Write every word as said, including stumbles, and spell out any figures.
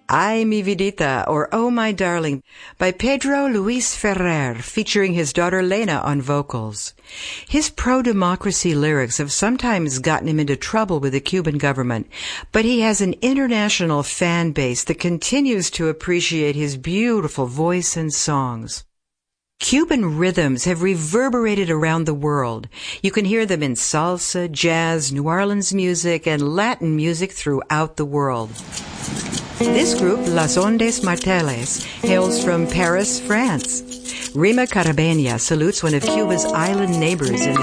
Ay Mi Vidita, or Oh My Darling, by Pedro Luis Ferrer, featuring his daughter Lena on vocals. His pro-democracy lyrics have sometimes gotten him into trouble with the Cuban government, but he has an international fan base that continues to appreciate his beautiful voice and songs. Cuban rhythms have reverberated around the world. You can hear them in salsa, jazz, New Orleans music, and Latin music throughout the world. This group, Las Ondes Marteles, hails from Paris, France. Rima Carabena salutes one of Cuba's island neighbors in the